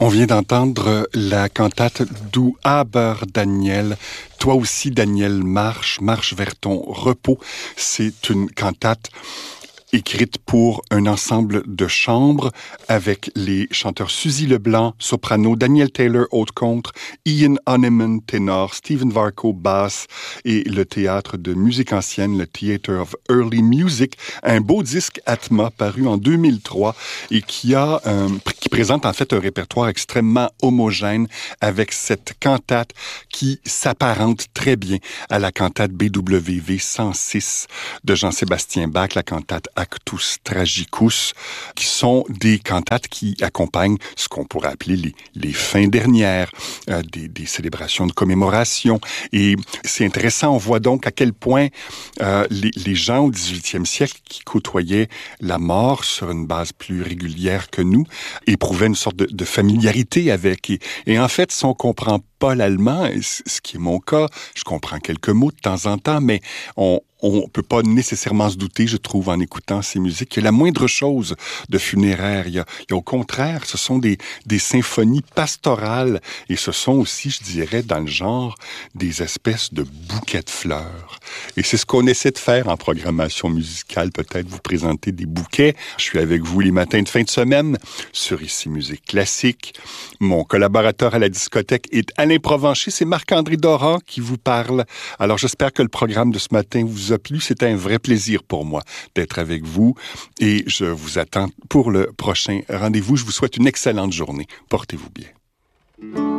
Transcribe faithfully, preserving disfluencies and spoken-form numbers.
vient d'entendre la cantate Du Aber Daniel. Toi aussi, Daniel, marche, marche vers ton repos. C'est une cantate écrite pour un ensemble de chambre avec les chanteurs Suzy Leblanc, soprano, Daniel Taylor, haute contre, Ian Honeyman, ténor, Stephen Varco, basse et le théâtre de musique ancienne, le Theatre of Early Music, un beau disque Atma paru en deux mille trois et qui a euh, qui présente en fait un répertoire extrêmement homogène avec cette cantate qui s'apparente très bien à la cantate B W V cent six de Jean-Sébastien Bach, la cantate Actus Tragicus, qui sont des cantates qui accompagnent ce qu'on pourrait appeler les, les fins dernières, euh, des, des célébrations de commémoration. Et c'est intéressant, on voit donc à quel point euh, les, les gens au dix-huitième siècle qui côtoyaient la mort sur une base plus régulière que nous, éprouvaient une sorte de, de familiarité avec. Et, et en fait, si on comprend pas l'allemand, ce qui est mon cas, je comprends quelques mots de temps en temps, mais on on peut pas nécessairement se douter, je trouve, en écoutant ces musiques, qu'il y a la moindre chose de funéraire. Il y a, il y a au contraire, ce sont des, des symphonies pastorales et ce sont aussi, je dirais, dans le genre, des espèces de bouquets de fleurs. Et c'est ce qu'on essaie de faire en programmation musicale, peut-être vous présenter des bouquets. Je suis avec vous les matins de fin de semaine sur Ici Musique Classique. Mon collaborateur à la discothèque est Alain Provencher, c'est Marc-André Doran qui vous parle. Alors j'espère que le programme de ce matin vous a plu. C'est un vrai plaisir pour moi d'être avec vous et je vous attends pour le prochain rendez-vous. Je vous souhaite une excellente journée. Portez-vous bien.